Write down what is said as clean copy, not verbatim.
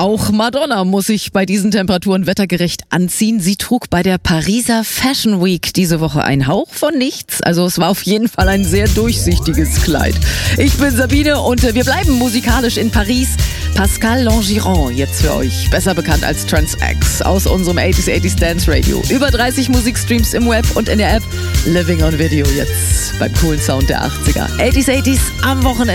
Auch Madonna muss sich bei diesen Temperaturen wettergerecht anziehen. Sie trug bei der Pariser Fashion Week diese Woche einen Hauch von nichts. Also es war auf jeden Fall ein sehr durchsichtiges Kleid. Ich bin Sabine und wir bleiben musikalisch in Paris. Pascal Langiron jetzt für euch, besser bekannt als Trans X aus unserem 80s Dance Radio. Über 30 Musikstreams im Web und in der App. Living on Video jetzt beim coolen Sound der 80er. 80s am Wochenende.